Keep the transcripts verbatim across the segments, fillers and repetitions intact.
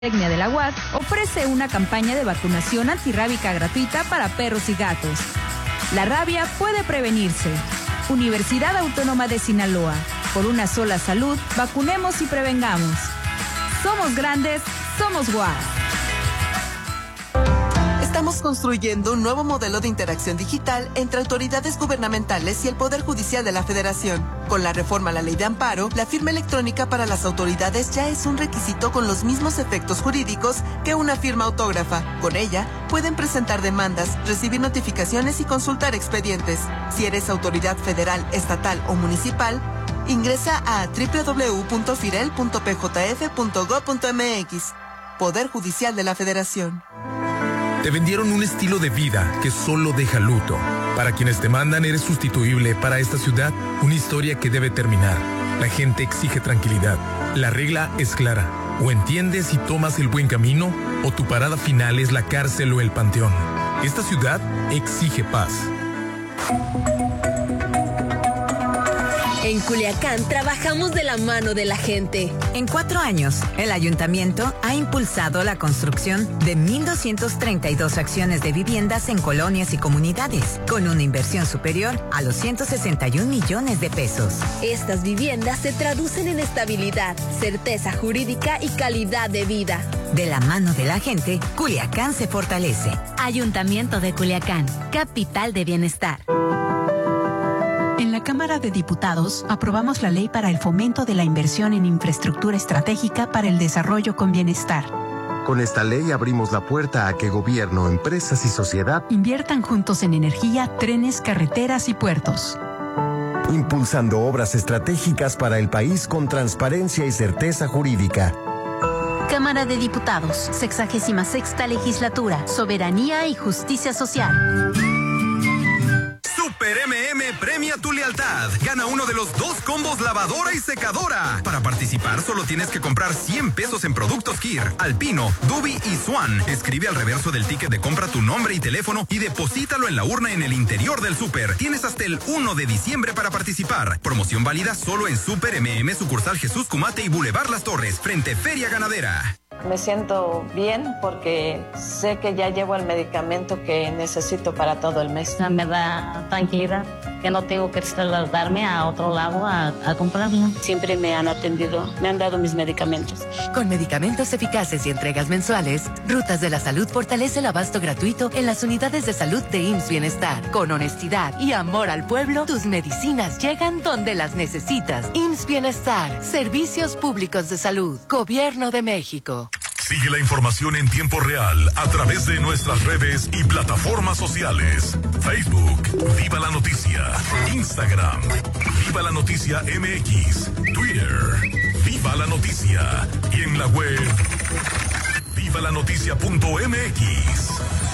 Zootecnia de la U A S ofrece una campaña de vacunación antirrábica gratuita para perros y gatos. La rabia puede prevenirse. Universidad Autónoma de Sinaloa. Por una sola salud, vacunemos y prevengamos. Somos grandes, somos U A S. Estamos construyendo un nuevo modelo de interacción digital entre autoridades gubernamentales y el Poder Judicial de la Federación. Con la reforma a la Ley de Amparo, la firma electrónica para las autoridades ya es un requisito con los mismos efectos jurídicos que una firma autógrafa. Con ella, pueden presentar demandas, recibir notificaciones y consultar expedientes. Si eres autoridad federal, estatal o municipal, ingresa a doble u doble u doble u punto firel punto p j f punto gob punto m x. Poder Judicial de la Federación. Te vendieron un estilo de vida que solo deja luto. Para quienes te mandan, eres sustituible. Para esta ciudad, una historia que debe terminar. La gente exige tranquilidad. La regla es clara. O entiendes y tomas el buen camino, o tu parada final es la cárcel o el panteón. Esta ciudad exige paz. En Culiacán trabajamos de la mano de la gente. En cuatro años, el ayuntamiento ha impulsado la construcción de mil doscientas treinta y dos acciones de viviendas en colonias y comunidades, con una inversión superior a los ciento sesenta y un millones de pesos. Estas viviendas se traducen en estabilidad, certeza jurídica y calidad de vida. De la mano de la gente, Culiacán se fortalece. Ayuntamiento de Culiacán, capital de bienestar. En la Cámara de Diputados aprobamos la ley para el fomento de la inversión en infraestructura estratégica para el desarrollo con bienestar. Con esta ley abrimos la puerta a que gobierno, empresas y sociedad inviertan juntos en energía, trenes, carreteras y puertos. Impulsando obras estratégicas para el país con transparencia y certeza jurídica. Cámara de Diputados, sexagésima sexta legislatura, soberanía y justicia social. Super M M premia tu lealtad. Gana uno de los dos combos lavadora y secadora. Para participar solo tienes que comprar cien pesos en productos Kir, Alpino, Dubi y Swan. Escribe al reverso del ticket de compra tu nombre y teléfono y deposítalo en la urna en el interior del súper. Tienes hasta el uno de diciembre para participar. Promoción válida solo en Super M M, sucursal Jesús Cumate y Boulevard Las Torres, frente Feria Ganadera. Me siento bien porque sé que ya llevo el medicamento que necesito para todo el mes. Me da tranquilidad que no tengo que trasladarme a otro lado a, a comprarlo. Siempre me han atendido, me han dado mis medicamentos. Con medicamentos eficaces y entregas mensuales, Rutas de la Salud fortalece el abasto gratuito en las unidades de salud de I M S S Bienestar. Con honestidad y amor al pueblo, tus medicinas llegan donde las necesitas. I M S S Bienestar, Servicios Públicos de Salud, Gobierno de México. Sigue la información en tiempo real a través de nuestras redes y plataformas sociales. Facebook, Viva la Noticia. Instagram, Viva la Noticia M X. Twitter, Viva la Noticia. Y en la web, viva la noticia punto m x.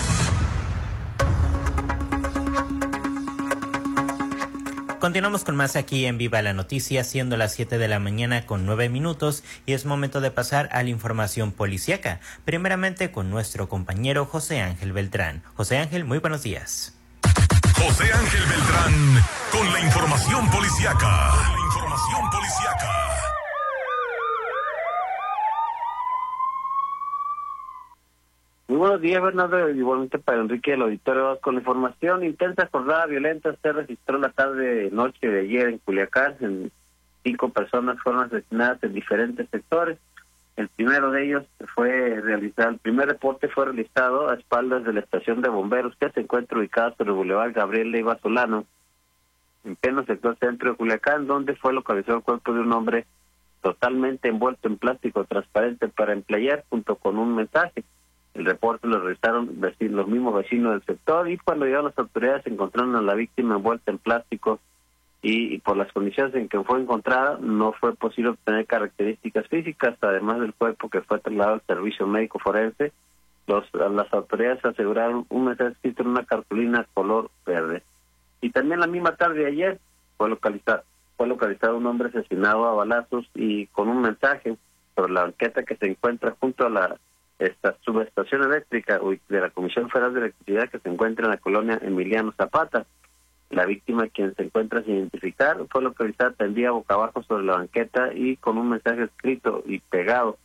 Continuamos con más aquí en Viva la Noticia, siendo las siete de la mañana con nueve minutos y es momento de pasar a la información policíaca. Primeramente con nuestro compañero José Ángel Beltrán. José Ángel, muy buenos días. José Ángel Beltrán con la información policíaca. La información policíaca. Muy buenos días, Bernardo, igualmente para Enrique del Auditorio. Con información intensa, jornada violenta se registró la tarde noche de ayer en Culiacán. En cinco personas fueron asesinadas en diferentes sectores. El primero de ellos fue realizado, el primer reporte fue realizado a espaldas de la estación de bomberos que se encuentra ubicada sobre el Boulevard Gabriel Leiva Solano, en pleno sector centro de Culiacán, donde fue localizado el cuerpo de un hombre totalmente envuelto en plástico transparente para emplear, junto con un mensaje. El reporte lo realizaron los mismos vecinos del sector y cuando llegaron las autoridades encontraron a la víctima envuelta en plástico y, y por las condiciones en que fue encontrada no fue posible obtener características físicas, además del cuerpo que fue trasladado al servicio médico forense. Los, las autoridades aseguraron un mensaje escrito en una cartulina color verde. Y también la misma tarde de ayer fue localizado, fue localizado un hombre asesinado a balazos y con un mensaje sobre la banqueta que se encuentra junto a la esta subestación eléctrica de la Comisión Federal de Electricidad que se encuentra en la colonia Emiliano Zapata. La víctima, quien se encuentra sin identificar, fue localizada tendida boca abajo sobre la banqueta y con un mensaje escrito y pegado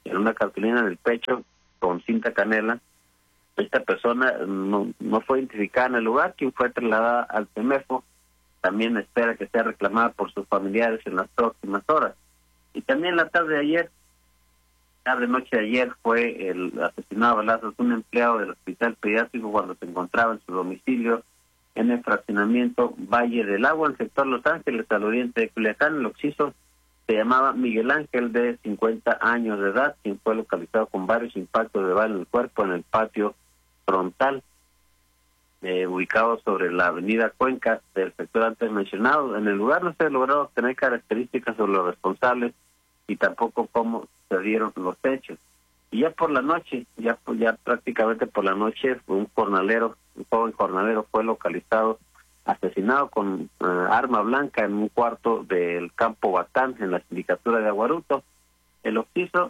en una cartulina en el pecho con cinta canela. Esta persona no, no fue identificada en el lugar, quien fue trasladada al CEMEFO. También espera que sea reclamada por sus familiares en las próximas horas. Y también la tarde de ayer, tarde noche de ayer, fue el asesinado a balazos un empleado del hospital pediátrico cuando se encontraba en su domicilio en el fraccionamiento Valle del Agua, en el sector Los Ángeles, al oriente de Culiacán. El occiso se llamaba Miguel Ángel, de cincuenta años de edad, quien fue localizado con varios impactos de bala en el cuerpo en el patio frontal, eh, ubicado sobre la avenida Cuenca del sector antes mencionado. En el lugar no se lograron obtener características sobre los responsables y tampoco cómo se dieron los hechos. Y ya por la noche, ya ya prácticamente por la noche, un jornalero, un joven jornalero fue localizado, asesinado con uh, arma blanca en un cuarto del campo Batán, en la sindicatura de Aguaruto. El occiso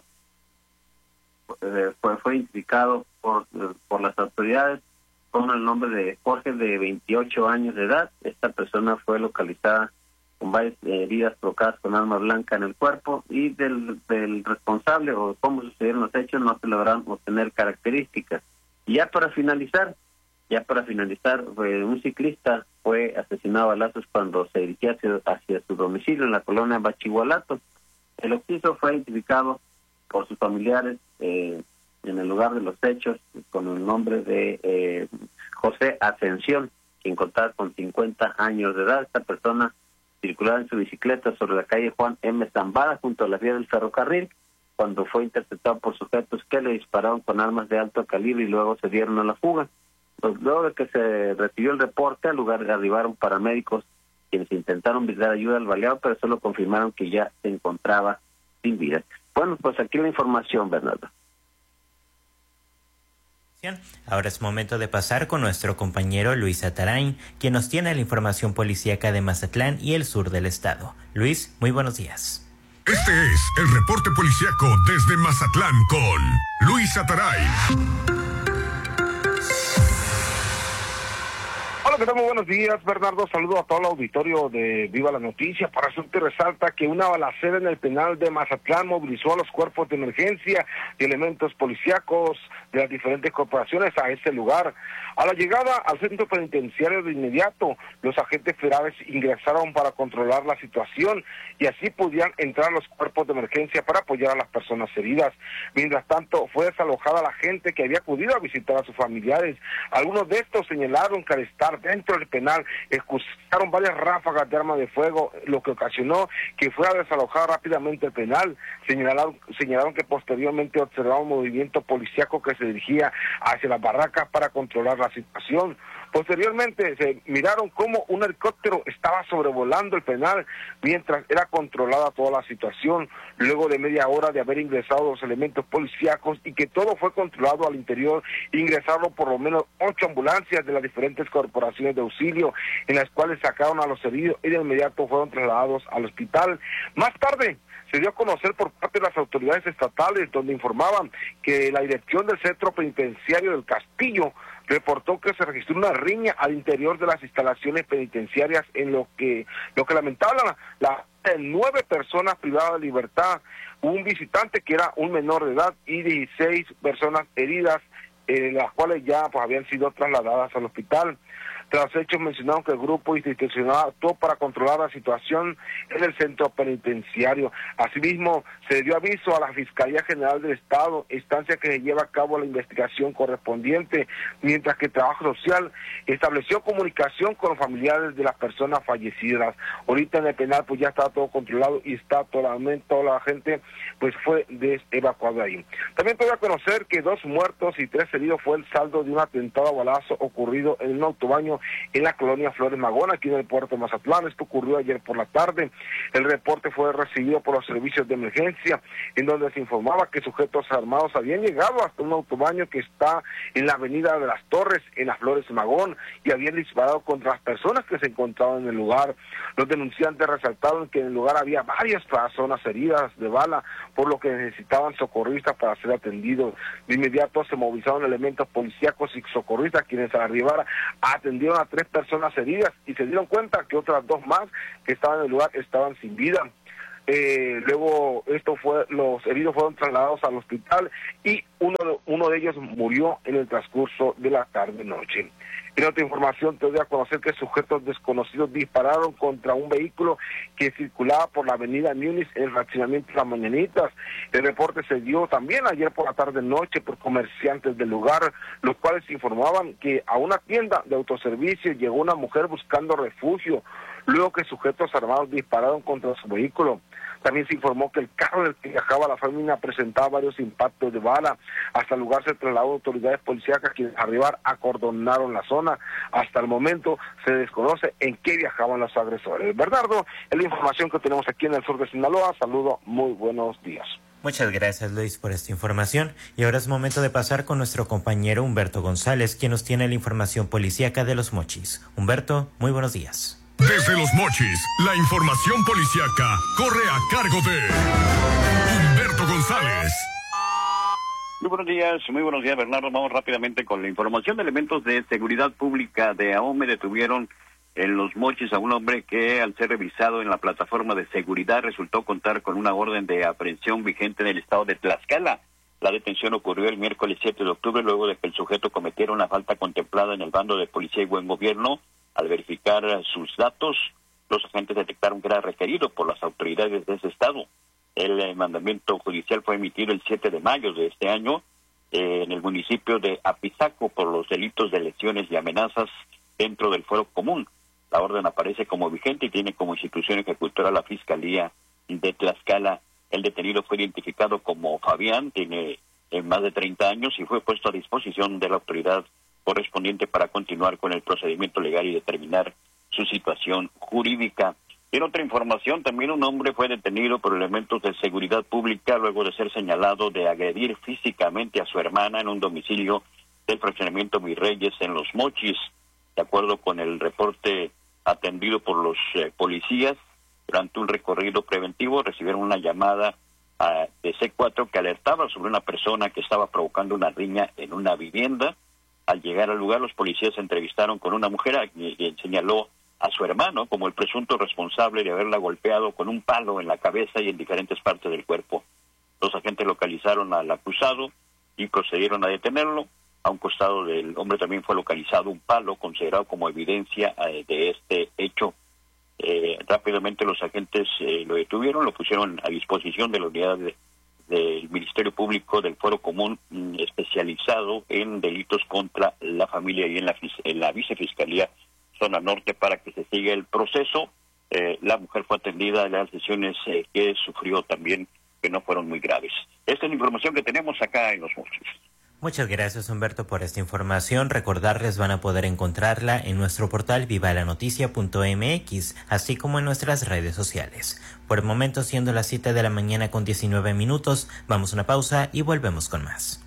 eh, fue, fue identificado por, eh, por las autoridades con el nombre de Jorge, de veintiocho años de edad. Esta persona fue localizada con varias eh, heridas provocadas con arma blanca en el cuerpo, y del, del responsable o cómo sucedieron los hechos no se lograron obtener características. Y ya para finalizar, ya para finalizar, eh, un ciclista fue asesinado a balazos cuando se dirigía hacia, hacia su domicilio en la colonia Bachigualato. El occiso fue identificado por sus familiares eh, en el lugar de los hechos con el nombre de eh, José Ascensión, quien contaba con cincuenta años de edad. Esta persona circulaba en su bicicleta sobre la calle Juan M. Zambada, junto a la vía del ferrocarril, cuando fue interceptado por sujetos que le dispararon con armas de alto calibre y luego se dieron a la fuga. Pues luego de que se recibió el reporte, al lugar arribaron paramédicos, quienes intentaron brindar ayuda al baleado, pero solo confirmaron que ya se encontraba sin vida. Bueno, pues aquí la información, Bernardo. Ahora es momento de pasar con nuestro compañero Luis Atarain, quien nos tiene la información policíaca de Mazatlán y el sur del estado. Luis, muy buenos días. Este es el reporte policíaco desde Mazatlán con Luis Atarain. Hola, ¿qué tal? Muy buenos días, Bernardo. Saludo a todo el auditorio de Viva la Noticia. Para suerte resalta que una balacera en el penal de Mazatlán movilizó a los cuerpos de emergencia y elementos policíacos de las diferentes corporaciones a ese lugar. A la llegada al centro penitenciario de inmediato, los agentes federales ingresaron para controlar la situación y así podían entrar los cuerpos de emergencia para apoyar a las personas heridas. Mientras tanto, fue desalojada la gente que había acudido a visitar a sus familiares. Algunos de estos señalaron que al estar dentro del penal escucharon varias ráfagas de arma de fuego, lo que ocasionó que fuera desalojado rápidamente el penal. Señalaron, señalaron que posteriormente observaron un movimiento policíaco que se dirigía hacia las barracas para controlar la situación. Posteriormente se miraron cómo un helicóptero estaba sobrevolando el penal mientras era controlada toda la situación. Luego de media hora de haber ingresado los elementos policíacos y que todo fue controlado al interior, ingresaron por lo menos ocho ambulancias de las diferentes corporaciones de auxilio, en las cuales sacaron a los heridos y de inmediato fueron trasladados al hospital. Más tarde se dio a conocer por parte de las autoridades estatales, donde informaban que la dirección del centro penitenciario del Castillo reportó que se registró una riña al interior de las instalaciones penitenciarias, en lo que lo que lamentaba la, la nueve personas privadas de libertad, un visitante que era un menor de edad y dieciséis personas heridas, eh, las cuales ya pues habían sido trasladadas al hospital. Tras hechos mencionaron que el grupo institucional actuó para controlar la situación en el centro penitenciario. Asimismo, se dio aviso a la Fiscalía General del Estado, instancia que lleva a cabo la investigación correspondiente, mientras que el Trabajo Social estableció comunicación con los familiares de las personas fallecidas. Ahorita en el penal pues ya está todo controlado y está totalmente, toda la gente pues fue desevacuada ahí. También te voy a conocer que dos muertos y tres heridos fue el saldo de un atentado a balazo ocurrido en un autobaño en la colonia Flores Magón, aquí en el puerto de Mazatlán. Esto ocurrió ayer por la tarde. El reporte fue recibido por los servicios de emergencia, en donde se informaba que sujetos armados habían llegado hasta un autobaño que está en la avenida de las Torres, en las Flores Magón, y habían disparado contra las personas que se encontraban en el lugar. Los denunciantes resaltaron que en el lugar había varias personas heridas de bala, por lo que necesitaban socorristas para ser atendidos. De inmediato se movilizaron elementos policíacos y socorristas, quienes al arribar atendieron a tres personas heridas y se dieron cuenta que otras dos más que estaban en el lugar estaban sin vida. Eh, luego esto fue, los heridos fueron trasladados al hospital y uno de, uno de ellos murió en el transcurso de la tarde-noche. En otra información te doy a conocer que sujetos desconocidos dispararon contra un vehículo que circulaba por la avenida Múnich en el fraccionamiento Las Mañanitas. El reporte se dio también ayer por la tarde-noche por comerciantes del lugar, los cuales informaban que a una tienda de autoservicio llegó una mujer buscando refugio, luego que sujetos armados dispararon contra su vehículo. También se informó que el carro en el que viajaba la familia presentaba varios impactos de bala. Hasta el lugar se trasladó autoridades policíacas, quienes al arribar acordonaron la zona. Hasta el momento se desconoce en qué viajaban los agresores. Bernardo, es la información que tenemos aquí en el sur de Sinaloa. Saludo, muy buenos días. Muchas gracias, Luis, por esta información. Y ahora es momento de pasar con nuestro compañero Humberto González, quien nos tiene la información policíaca de Los Mochis. Humberto, muy buenos días. Desde Los Mochis, la información policiaca corre a cargo de Humberto González. Muy buenos días, muy buenos días, Bernardo. Vamos rápidamente con la información. De elementos de seguridad pública de AOME detuvieron en Los Mochis a un hombre que, al ser revisado en la plataforma de seguridad, resultó contar con una orden de aprehensión vigente en el estado de Tlaxcala. La detención ocurrió el miércoles siete de octubre, luego de que el sujeto cometiera una falta contemplada en el bando de Policía y Buen Gobierno. Al verificar sus datos, los agentes detectaron que era requerido por las autoridades de ese estado. El eh, mandamiento judicial fue emitido el siete de mayo de este año eh, en el municipio de Apizaco por los delitos de lesiones y amenazas dentro del fuero común. La orden aparece como vigente y tiene como institución ejecutora la Fiscalía de Tlaxcala. El detenido fue identificado como Fabián, tiene eh, más de treinta años y fue puesto a disposición de la autoridad correspondiente para continuar con el procedimiento legal y determinar su situación jurídica. En otra información, también un hombre fue detenido por elementos de seguridad pública luego de ser señalado de agredir físicamente a su hermana en un domicilio del fraccionamiento Virreyes en Los Mochis. De acuerdo con el reporte atendido por los eh, policías, durante un recorrido preventivo recibieron una llamada uh, de C cuatro que alertaba sobre una persona que estaba provocando una riña en una vivienda. Al llegar al lugar, los policías se entrevistaron con una mujer a quien señaló a su hermano como el presunto responsable de haberla golpeado con un palo en la cabeza y en diferentes partes del cuerpo. Los agentes localizaron al acusado y procedieron a detenerlo. A un costado del hombre también fue localizado un palo considerado como evidencia eh, de este hecho. Eh, rápidamente los agentes eh, lo detuvieron, lo pusieron a disposición de la unidad de del Ministerio Público del Fuero Común mm, especializado en delitos contra la familia y en la, en la Vicefiscalía Zona Norte para que se siga el proceso. Eh, la mujer fue atendida a las lesiones eh, que sufrió también, que no fueron muy graves. Esta es la información que tenemos acá en Los Mochis. Muchas gracias, Humberto, por esta información. Recordarles, van a poder encontrarla en nuestro portal viva la noticia punto m x, así como en nuestras redes sociales. Por el momento, siendo las siete de la mañana con diecinueve minutos, vamos a una pausa y volvemos con más.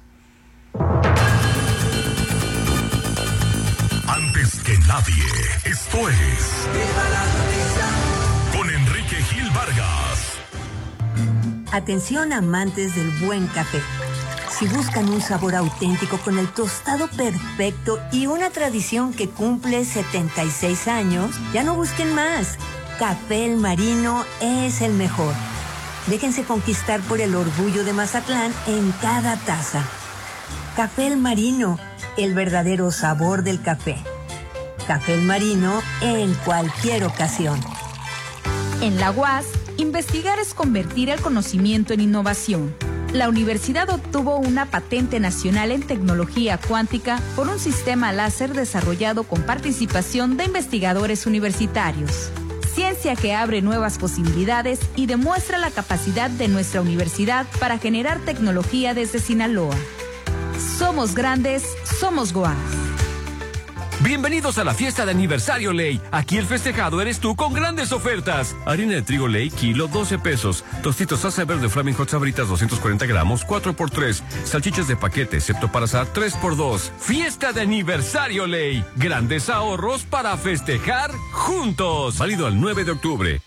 Antes que nadie, esto es Viva la Noticia con Enrique Gil Vargas. Atención, amantes del buen café. Si buscan un sabor auténtico con el tostado perfecto y una tradición que cumple setenta y seis años, ya no busquen más. Café El Marino es el mejor. Déjense conquistar por el orgullo de Mazatlán en cada taza. Café El Marino, el verdadero sabor del café. Café El Marino en cualquier ocasión. En la U A S, investigar es convertir el conocimiento en innovación. La universidad obtuvo una patente nacional en tecnología cuántica por un sistema láser desarrollado con participación de investigadores universitarios. Ciencia que abre nuevas posibilidades y demuestra la capacidad de nuestra universidad para generar tecnología desde Sinaloa. Somos grandes, somos G O A S. Bienvenidos a la fiesta de aniversario Ley. Aquí el festejado eres tú con grandes ofertas. Harina de trigo Ley, kilo, doce pesos. Tostitos salsa verde Flaming Hot Sabritas, doscientos cuarenta gramos, cuatro por tres. Salchichas de paquete, excepto para asar, tres por dos. Fiesta de aniversario Ley. Grandes ahorros para festejar juntos. Válido al nueve de octubre.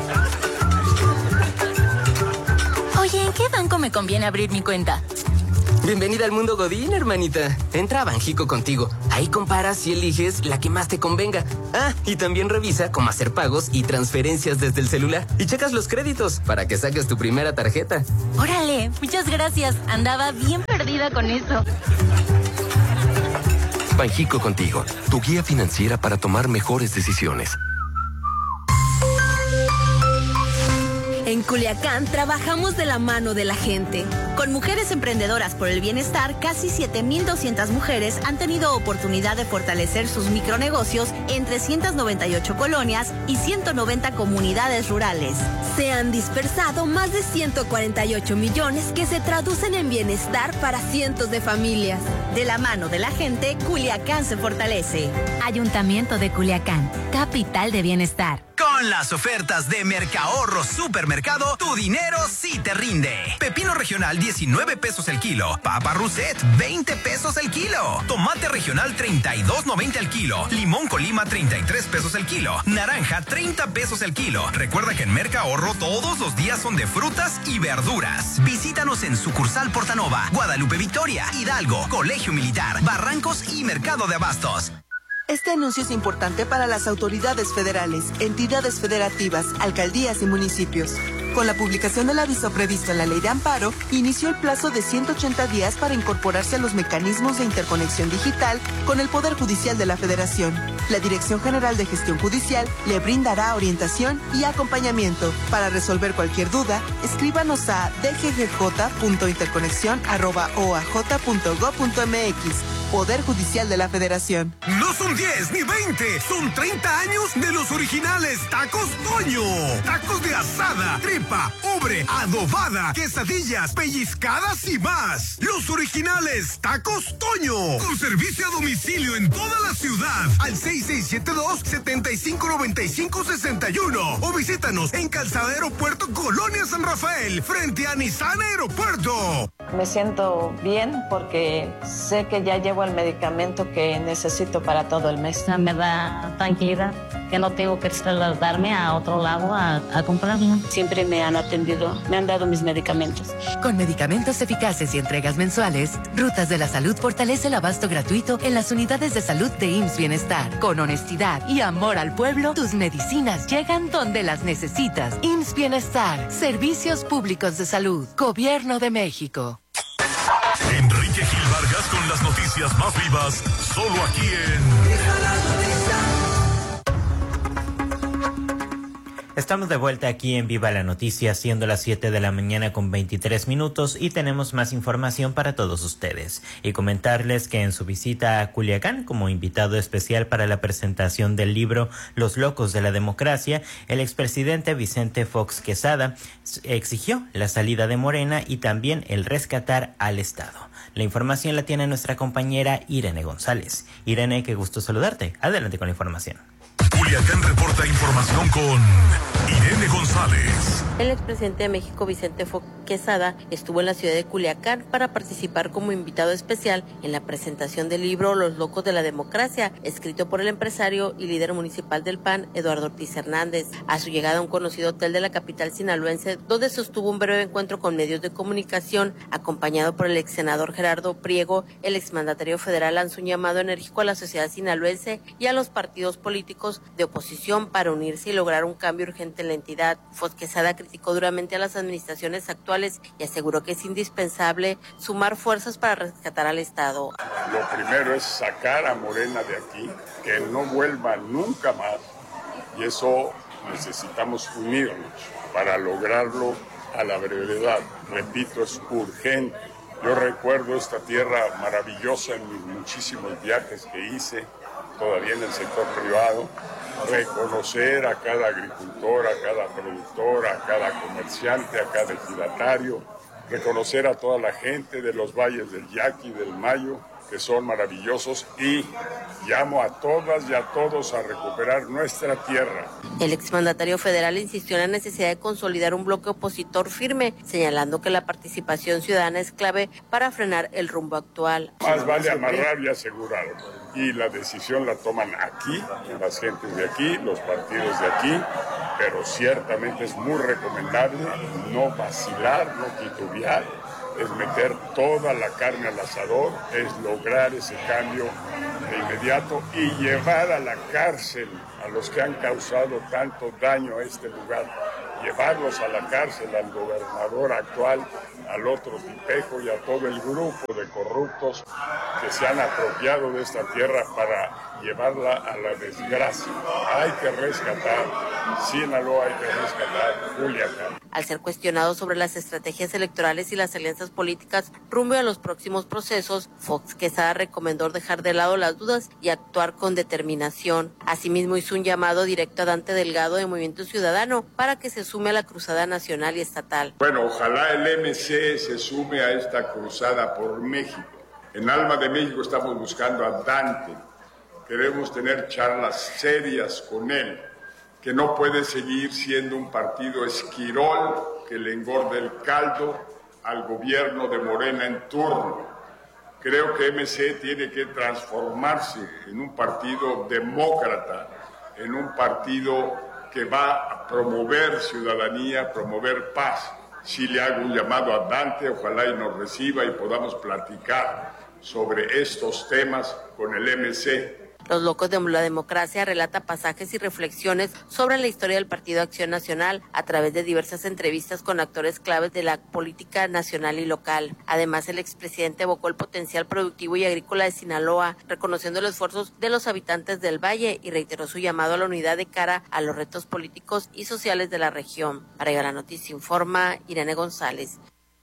Oye, ¿en qué banco me conviene abrir mi cuenta? Bienvenida al mundo Godín, hermanita. Entra a Banjico Contigo. Ahí comparas y eliges la que más te convenga. Ah, y también revisa cómo hacer pagos y transferencias desde el celular. Y checas los créditos para que saques tu primera tarjeta. Órale, muchas gracias. Andaba bien perdida con eso. Banjico Contigo, tu guía financiera para tomar mejores decisiones. En Culiacán trabajamos de la mano de la gente. Con Mujeres Emprendedoras por el Bienestar, casi siete mil doscientas mujeres han tenido oportunidad de fortalecer sus micronegocios en trescientas noventa y ocho colonias y ciento noventa comunidades rurales. Se han dispersado más de ciento cuarenta y ocho millones que se traducen en bienestar para cientos de familias. De la mano de la gente, Culiacán se fortalece. Ayuntamiento de Culiacán, capital de bienestar. Con las ofertas de Mercahorro Supermercado, tu dinero sí te rinde. Pepino regional diecinueve pesos el kilo. Papa Rousset veinte pesos el kilo. Tomate regional treinta y dos noventa el kilo. Limón Colima treinta y tres pesos el kilo. Naranja treinta pesos el kilo. Recuerda que en Mercahorro todos los días son de frutas y verduras. Visítanos en sucursal Portanova, Guadalupe Victoria, Hidalgo, Colegio Militar, Barrancos y Mercado de Abastos. Este anuncio es importante para las autoridades federales, entidades federativas, alcaldías y municipios. Con la publicación del aviso previsto en la Ley de Amparo, inició el plazo de ciento ochenta días para incorporarse a los mecanismos de interconexión digital con el Poder Judicial de la Federación. La Dirección General de Gestión Judicial le brindará orientación y acompañamiento. Para resolver cualquier duda, escríbanos a d g g j punto interconexión arroba o a j punto gob punto m x. Poder Judicial de la Federación. No son diez ni veinte, son treinta años de los originales Tacos Toño. Tacos de asada, tripa, ubre, adobada, quesadillas, pellizcadas y más. Los originales Tacos Toño. Con servicio a domicilio en toda la ciudad. Al seis seis siete dos, siete cinco nueve cinco seis uno. O visítanos en Calzada Aeropuerto, Colonia San Rafael, frente a Nissan Aeropuerto. Me siento bien porque sé que ya llevo el medicamento que necesito para todo el mes. Me da tranquilidad que no tengo que trasladarme a otro lado a, a comprarlo. Siempre me han atendido, me han dado mis medicamentos. Con medicamentos eficaces y entregas mensuales, Rutas de la Salud fortalece el abasto gratuito en las unidades de salud de I M S S Bienestar. Con honestidad y amor al pueblo, tus medicinas llegan donde las necesitas. I M S S Bienestar, Servicios Públicos de Salud, Gobierno de México. Enrique Gil Vargas con las noticias más vivas, solo aquí en... Estamos de vuelta aquí en Viva la Noticia, siendo las siete de la mañana con veintitrés minutos, y tenemos más información para todos ustedes. Y comentarles que en su visita a Culiacán, como invitado especial para la presentación del libro Los Locos de la Democracia, el expresidente Vicente Fox Quesada exigió la salida de Morena y también el rescatar al Estado. La información la tiene nuestra compañera Irene González. Irene, qué gusto saludarte. Adelante con la información. Culiacán reporta información con Irene González. El expresidente de México, Vicente Fox Quesada, estuvo en la ciudad de Culiacán para participar como invitado especial en la presentación del libro Los Locos de la Democracia, escrito por el empresario y líder municipal del P A N, Eduardo Ortiz Hernández. A su llegada a un conocido hotel de la capital sinaloense, donde sostuvo un breve encuentro con medios de comunicación, acompañado por el ex senador Gerardo Priego, el exmandatario federal lanzó un llamado enérgico a la sociedad sinaloense y a los partidos políticos de oposición para unirse y lograr un cambio urgente en la entidad. Fox Quesada criticó duramente a las administraciones actuales y aseguró que es indispensable sumar fuerzas para rescatar al Estado. Lo primero es sacar a Morena de aquí, que no vuelva nunca más, y eso necesitamos unirnos para lograrlo a la brevedad. Repito, es urgente. Yo recuerdo esta tierra maravillosa en mis muchísimos viajes que hice, todavía en el sector privado, reconocer a cada agricultor, a cada productor, a cada comerciante, a cada ejidatario, reconocer a toda la gente de los valles del Yaqui, del Mayo, que son maravillosos, y llamo a todas y a todos a recuperar nuestra tierra. El exmandatario federal insistió en la necesidad de consolidar un bloque opositor firme, señalando que la participación ciudadana es clave para frenar el rumbo actual. Más vale amarrar y asegurar, y la decisión la toman aquí, las gentes de aquí, los partidos de aquí, pero ciertamente es muy recomendable no vacilar, no titubear, es meter toda la carne al asador, es lograr ese cambio de inmediato y llevar a la cárcel a los que han causado tanto daño a este lugar, llevarlos a la cárcel al gobernador actual, al otro tipejo y a todo el grupo de corruptos que se han apropiado de esta tierra para llevarla a la desgracia. Hay que rescatar Sinaloa, hay que rescatar Culiacán. Al ser cuestionado sobre las estrategias electorales y las alianzas políticas rumbo a los próximos procesos, Fox Quesada recomendó dejar de lado las dudas y actuar con determinación. Asimismo, hizo un llamado directo a Dante Delgado de Movimiento Ciudadano para que se sume a la cruzada nacional y estatal. Bueno, ojalá el M C se sume a esta cruzada por México. En Alma de México estamos buscando a Dante. Queremos tener charlas serias con él, que no puede seguir siendo un partido esquirol que le engorde el caldo al gobierno de Morena en turno. Creo que M C tiene que transformarse en un partido demócrata, en un partido que va a promover ciudadanía, promover paz. Sí le hago un llamado a Dante, ojalá y nos reciba y podamos platicar sobre estos temas con el M C. Los Locos de la Democracia relata pasajes y reflexiones sobre la historia del Partido Acción Nacional a través de diversas entrevistas con actores claves de la política nacional y local. Además, el expresidente evocó el potencial productivo y agrícola de Sinaloa, reconociendo los esfuerzos de los habitantes del valle y reiteró su llamado a la unidad de cara a los retos políticos y sociales de la región. Para Viva la Noticia informa Irene González.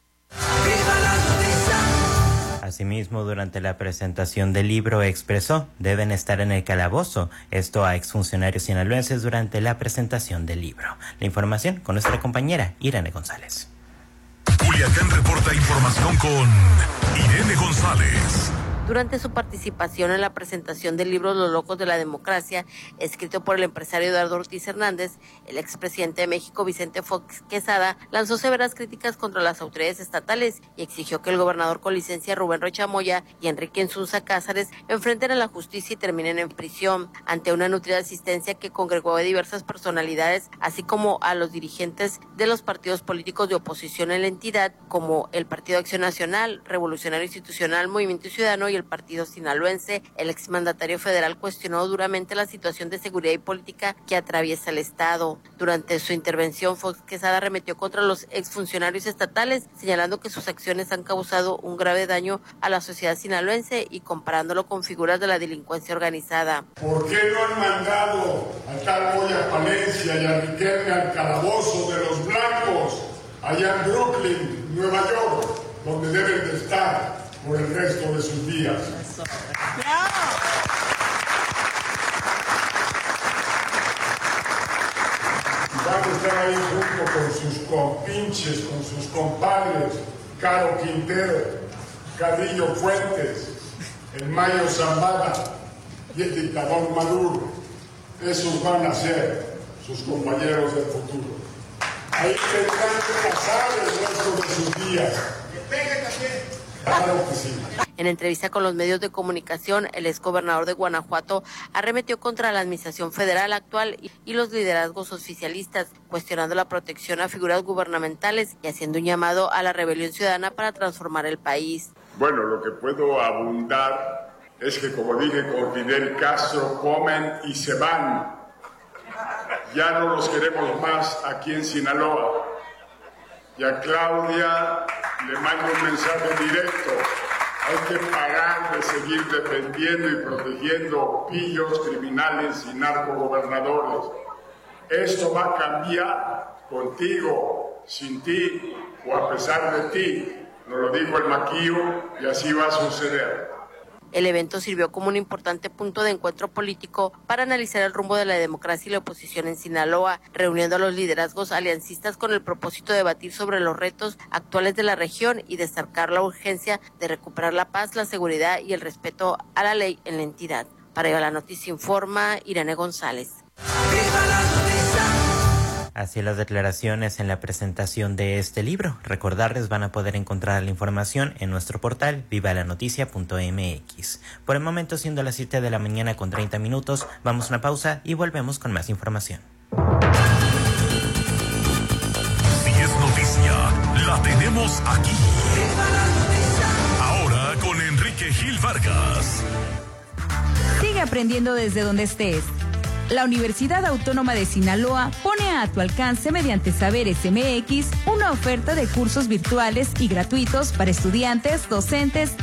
Asimismo, durante la presentación del libro expresó, deben estar en el calabozo, esto a exfuncionarios sinaloenses durante la presentación del libro. La información con nuestra compañera Irene González. Culiacán reporta información con Irene González. Durante su participación en la presentación del libro Los Locos de la Democracia, escrito por el empresario Eduardo Ortiz Hernández, el expresidente de México, Vicente Fox Quesada, lanzó severas críticas contra las autoridades estatales y exigió que el gobernador con licencia Rubén Rocha Moya y Enrique Insunza Cázares enfrenten a la justicia y terminen en prisión. Ante una nutrida asistencia que congregó a diversas personalidades, así como a los dirigentes de los partidos políticos de oposición en la entidad, como el Partido Acción Nacional, Revolucionario Institucional, Movimiento Ciudadano y el Partido Sinaloense, el exmandatario federal cuestionó duramente la situación de seguridad y política que atraviesa el Estado. Durante su intervención, Fox Quesada arremetió contra los exfuncionarios estatales, señalando que sus acciones han causado un grave daño a la sociedad sinaloense y comparándolo con figuras de la delincuencia organizada. ¿Por qué no han mandado a tal Moya Palencia y a Riquelme al calabozo de los blancos, allá en Brooklyn, Nueva York, donde deben de estar por el resto de sus días? Van a estar ahí junto con sus compinches, con sus compadres, Caro Quintero, Cadillo Fuentes, el Mayo Zambada y el dictador Maduro. Esos van a ser sus compañeros del futuro. Ahí tendrán que pasar el resto de sus días. Que pegue también. Claro que sí. En entrevista con los medios de comunicación, el exgobernador de Guanajuato arremetió contra la administración federal actual y los liderazgos oficialistas, cuestionando la protección a figuras gubernamentales y haciendo un llamado a la rebelión ciudadana para transformar el país. Bueno, lo que puedo abundar es que, como dije con Fidel Castro, comen y se van. Ya no los queremos más aquí en Sinaloa. Y a Claudia le mando un mensaje directo. Hay que parar de seguir defendiendo y protegiendo pillos, criminales y narcogobernadores. Esto va a cambiar contigo, sin ti o a pesar de ti. Nos lo dijo el Maquillo y así va a suceder. El evento sirvió como un importante punto de encuentro político para analizar el rumbo de la democracia y la oposición en Sinaloa, reuniendo a los liderazgos aliancistas con el propósito de debatir sobre los retos actuales de la región y destacar la urgencia de recuperar la paz, la seguridad y el respeto a la ley en la entidad. Para Viva la Noticia informa Irene González. Así las declaraciones en la presentación de este libro. Recordarles, van a poder encontrar la información en nuestro portal viva la noticia punto m x. Por el momento, siendo las siete de la mañana con treinta minutos, vamos a una pausa y volvemos con más información. Si es noticia, la tenemos aquí. Ahora con Enrique Gil Vargas. Sigue aprendiendo desde donde estés. La Universidad Autónoma de Sinaloa pone a tu alcance mediante Saberes M X una oferta de cursos virtuales y gratuitos para estudiantes, docentes